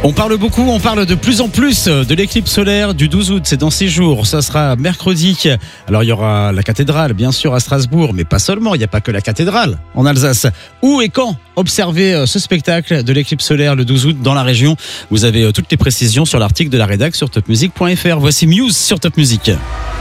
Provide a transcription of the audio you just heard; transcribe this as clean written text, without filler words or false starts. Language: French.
On parle beaucoup, on parle de plus en plus de l'éclipse solaire du 12 août, c'est dans 6 jours, ça sera mercredi. Alors il y aura la cathédrale bien sûr à Strasbourg, mais pas seulement, il n'y a pas que la cathédrale en Alsace. Où et quand observer ce spectacle de l'éclipse solaire le 12 août dans la région? Vous avez toutes les précisions sur l'article de la rédac sur topmusic.fr. Voici Muse sur Top Music.